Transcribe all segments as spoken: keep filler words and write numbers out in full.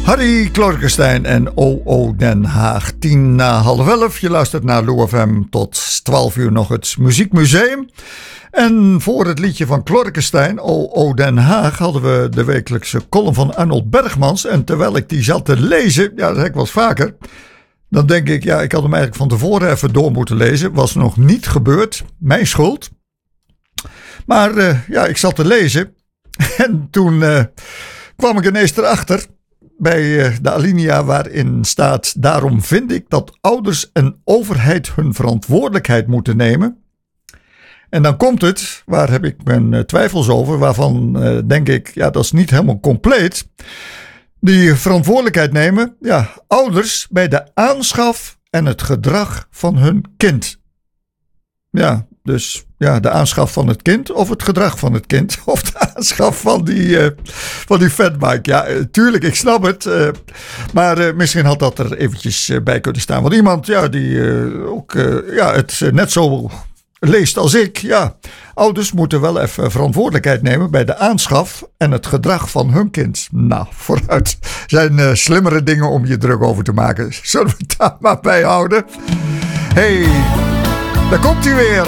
Harry Klorkenstein en O O Den Haag. Tien na half elf. Je luistert naar Lou F M tot twaalf uur nog het Muziekmuseum. En voor het liedje van Klorkenstein, O O Den Haag, hadden we de wekelijkse column van Arnold Bergmans. En terwijl ik die zat te lezen, ja, dat heb ik wel eens vaker. Dan denk ik, ja, ik had hem eigenlijk van tevoren even door moeten lezen. Was nog niet gebeurd. Mijn schuld. Maar uh, ja, ik zat te lezen. En toen uh, kwam ik ineens erachter bij uh, de alinea waarin staat: daarom vind ik dat ouders en overheid hun verantwoordelijkheid moeten nemen. En dan komt het, waar heb ik mijn uh, twijfels over, waarvan uh, denk ik, ja, dat is niet helemaal compleet. Die verantwoordelijkheid nemen, ja, ouders bij de aanschaf en het gedrag van hun kind. Ja, dus ja, de aanschaf van het kind of het gedrag van het kind. Of de aanschaf van die, uh, van die fatbike. Ja, uh, tuurlijk, ik snap het. Uh, maar uh, misschien had dat er eventjes uh, bij kunnen staan. Want iemand, ja, die uh, ook uh, ja, het uh, net zo leest als ik. Ja, ouders moeten wel even verantwoordelijkheid nemen bij de aanschaf en het gedrag van hun kind. Nou, vooruit. Zijn uh, slimmere dingen om je druk over te maken. Zullen we het daar maar bij houden? Hey, daar komt hij weer.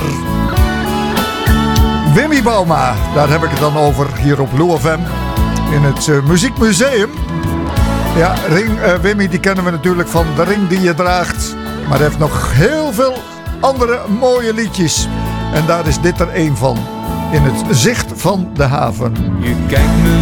Wimmy Bauma, daar heb ik het dan over hier op Lou F M in het uh, Muziekmuseum. Ja, ring, uh, Wimmy, die kennen we natuurlijk van de ring die je draagt. Maar hij heeft nog heel veel andere mooie liedjes. En daar is dit er één van. In het zicht van de haven. Je kijkt me